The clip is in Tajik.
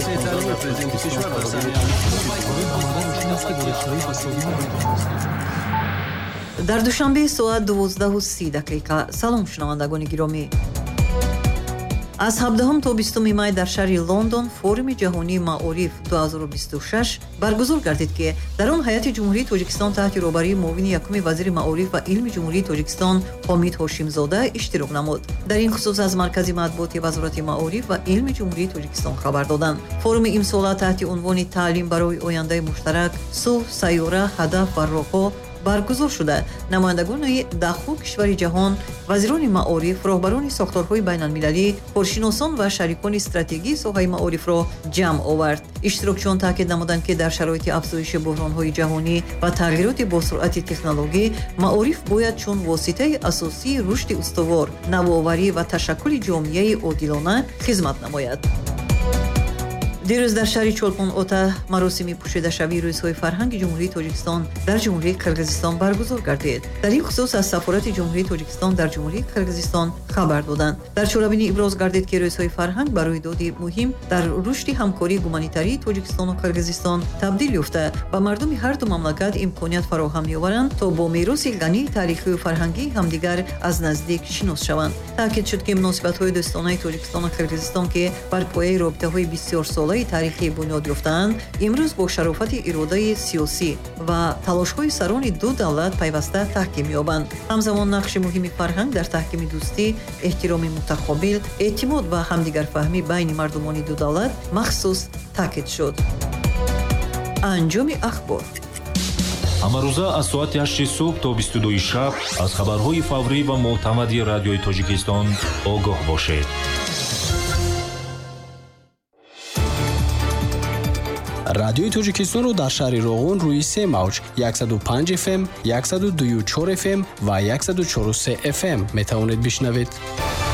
مؤسسه تعلیمی پرزیدنت کشور در صحنه در دوشنبه ساعت 12:30 салом шунавандагони гиромӣ. аз 17 то 20 май дар шаҳри Лондон форуми ҷаҳонии маориф 2026 баргузор гардид ки дар он ҳайати ҷумҳурии Тоҷикистон таҳти роҳбарии муовини якуми вазири маориф ва илми ҷумҳурии Тоҷикистон Ҳомид Ҳошимзода иштирок намуд. дар ин хусус аз маркази матбуоти вазорати маориф ва илми ҷумҳурии Тоҷикистон хабар доданд. форуми имсола таҳти унвони таълим барои ояндаи муштарак, сулҳ, сайёра, ҳадаф ва роҳҳо баргузор шуда намояндагони даҳҳо кишвари ҷаҳон, вазирони маориф, роҳбарони сохторҳои байналмилалӣ, коршиносон ва шарикони стратегии соҳаи маорифро ҷамъ овард. иштирокчиён таъкид намуданд ки дар шароити афзоиши буҳронҳои ҷаҳонӣ ва тағйироти босуръати технологӣ маориф бояд чун воситаи асосии рушди устувор, навоварӣ ва ташаккули ҷомеаи одилона хизмат намояд. дирӯз дар шаҳри Чолпон Ота маросими пӯшидашавии рӯзҳои фарҳанги ҷумҳурии Тоҷикистон дар ҷумҳурии Қирғизистон баргузор гардид. дар ин хусус аз сафорати ҷумҳурии Тоҷикистон дар ҷумҳурии Қирғизистон хабар доданд. дар чорабинӣ иброз гардид ки рӯзҳои фарҳанг ба рӯйдоди муҳим дар рушди ҳамкории гуманитарии Тоҷикистону Қирғизистон табдил ёфта ба мардуми ҳарду мамлакат имконият фароҳам меоваранд то бо мероси ғании таърихию фарҳангии ҳамдигар аз наздик шинос шаванд. таъкид шуд ки муносибатҳои дӯстонаи Тоҷикистону Қирғизистон ки бар пояи робитаҳои бисёрсолаи таърихӣ бунёд ёфтаанд, имрӯз бо шарофати иродаи сиёсӣ ва талошҳои сарони ду давлат пайваста таҳким ёбанд. ҳамзамон нақши муҳими фарҳанг дар таҳкими дӯстӣ, эҳтироми мутақобил, эътимод ва ҳамдигарфаҳмӣ байни мардумони ду давлат махсус таъкид шуд. анҷоми ахбор ҳамарӯза аз соати 8 субҳ то 22 шаб аз хабарҳои фаврӣ ва мӯътамади радиои Тоҷикистон огоҳ бошед. радиои Тоҷикистонро дар шаҳри Роғун рӯи 3 мавҷ 105 FM, 102.4 FM ва 104.3 FM метавонед бишнавед.